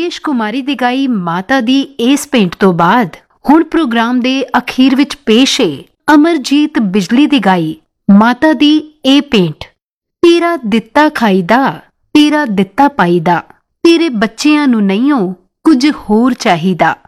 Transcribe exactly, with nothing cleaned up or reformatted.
ਮੁਕੇਸ਼ ਕੁਮਾਰੀ ਦੀ ਗਾਈ ਮਾਤਾ ਦੀ ਇਸ ਪੇਂਟ ਤੋਂ ਬਾਅਦ ਹੁਣ ਪ੍ਰੋਗਰਾਮ ਦੇ ਅਖੀਰ ਵਿੱਚ ਪੇਸ਼ ਹੈ ਅਮਰਜੀਤ ਬਿਜਲੀ ਦੀ ਗਾਈ ਮਾਤਾ ਦੀ ਇਹ ਪੇਂਟ। ਤੇਰਾ ਦਿੱਤਾ ਖਾਈਦਾ, ਤੇਰਾ ਦਿੱਤਾ ਪਾਈਦਾ, ਤੇਰੇ ਬੱਚਿਆਂ ਨੂੰ ਨਹੀਂਓ ਕੁਝ ਹੋਰ ਚਾਹੀਦਾ।